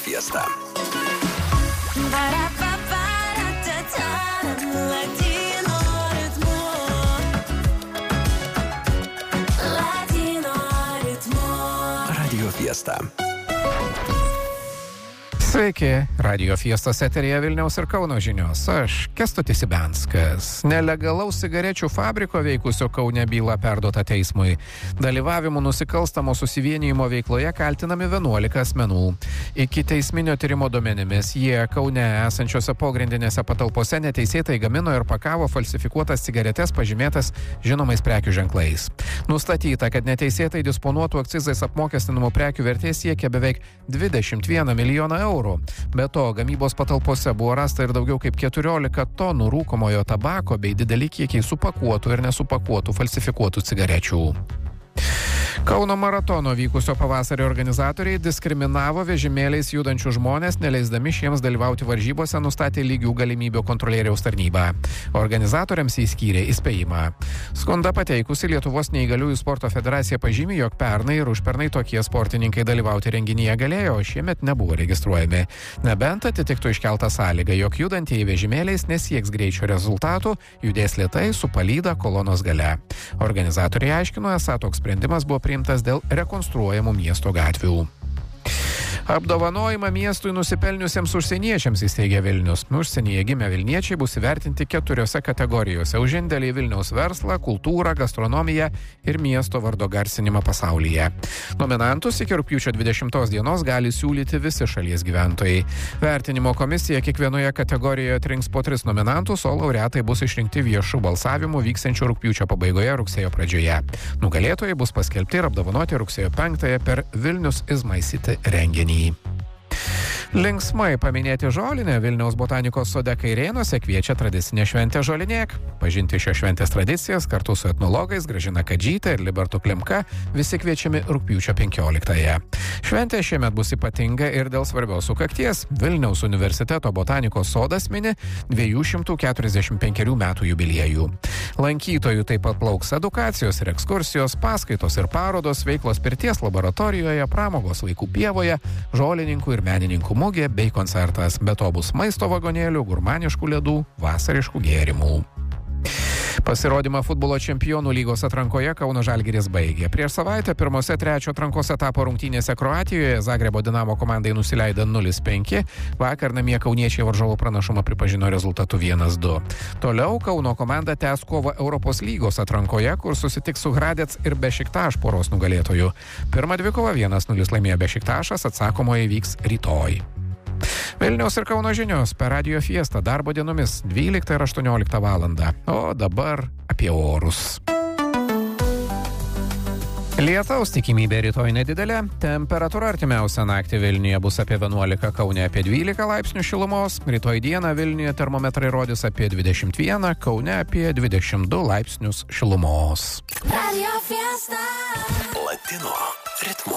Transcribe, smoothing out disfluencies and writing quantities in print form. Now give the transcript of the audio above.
Fiesta. Radio Fiesta. Sveiki, Radio Fiestos eteryje Vilniaus ir Kauno žinios. Aš Kęstutis Ibenskas. Nelegalaus cigarečių fabriko veikusio Kaune bylą perduota teismui. Dalyvavimu nusikalstamo susivienijimo veikloje kaltinami 11 asmenų. Iki teisminio tyrimo duomenimis jie Kaune esančiose pogrindinėse patalpose neteisėtai gamino ir pakavo falsifikuotas cigaretes pažymėtas žinomais prekių ženklais. Nustatyta, kad neteisėtai disponuotų akcizais apmokestinamų prekių vertė siekia beveik 21 milijoną eurų. Be to, gamybos patalpose buvo rasta ir daugiau kaip 14 tonų rūkomojo tabako bei dideli kiekiai supakuotų ir nesupakuotų falsifikuotų cigarečių. Kauno maratono vykusio pavasario organizatoriai diskriminavo vežimėliais judančių žmonės, neleisdami šiems dalyvauti varžybose, nustatė lygių galimybių kontrolieriaus tarnybą. Organizatoriams įskyrė įspėjimą. Skundą pateikusi Lietuvos neįgaliųjų sporto federacija pažymė, jog pernai ir užpernai tokie sportininkai dalyvauti renginyje galėjo, o šiemet nebuvo registruojami. Nebent atitiktų iškeltą sąlygą, jog judantieji vežimėliais nesieks greičio rezultatų, judės lėtai su palyda kolonos gale. Organizatoriai aiškino, esą toks sprendimas buvo priimtas dėl rekonstruojamų miesto gatvių. Apdovanojimą miestui nusipelniusiems užsieniečiams įsteigė Vilnius. Užsienyje gimę Vilniečiai bus įvertinti 4 kategorijose – už indėlį į Vilniaus verslą, kultūrą, gastronomiją ir miesto vardo garsinimą pasaulyje. Nominantus iki rugpjūčio 20 dienos gali siūlyti visi šalies gyventojai. Vertinimo komisija kiekvienoje kategorijoje atrinks po 3 nominantus, o laureatai bus išrinkti viešų balsavimų vyksiančių rugpjūčio pabaigoje rugsėjo pradžioje. Nugalėtojai bus paskelbti ir apdovanoti rugsėjo 5 per Vilnius is my city renginį. Linksmai paminėti žolinę Vilniaus botanikos sode Kairėnuose kviečia tradicinė šventė Žolinėk. Pažinti šios šventės tradicijas kartu su etnologais Gražina Kadžytė ir Libertu Klimka visi kviečiami rugpjūčio 15-ąją. Šventė šiemet bus ypatinga ir dėl svarbios sukakties. Vilniaus universiteto botanikos sodas mini 245 metų jubiliejų. Lankytojų taip pat plauks edukacijos ir ekskursijos, paskaitos ir parodos, veiklos pirties laboratorijoje, pramogos vaikų pievoje, žolininkų ir menininkų mugė bei koncertas. Be to bus maisto vagonėlių, gurmaniškų ledų, vasariškų gėrimų. Pasirodymą futbolo čempionų lygos atrankoje Kauno Žalgiris baigė. Prieš savaitę pirmose 3 atrankos etapo rungtynėse Kroatijoje Zagrebo Dinamo komandai nusileido 0-5. Vakar namie kauniečiai varžovų pranašumą pripažino rezultatu 1-2. Toliau Kauno komanda tęs kovą Europos lygos atrankoje, kur susitiks su Hradec ir Bešiktaš poros nugalėtojų. Pirmą dvikovą 1-0 laimėjo Bešiktašas, atsakomoji vyks rytoj. Vilniaus ir Kauno žinios per Radio Fiesta darbo dienomis 12 ir 18 valandą. O dabar apie orus. Lietaus tikimybė rytoj nedidelė. Temperatūra artimiausią naktį Vilniuje bus apie 11, Kaune apie 12 laipsnių šilumos. Rytoj dieną Vilniuje termometrai rodys apie 21, Kaune apie 22 laipsnius šilumos. Latino ritmu.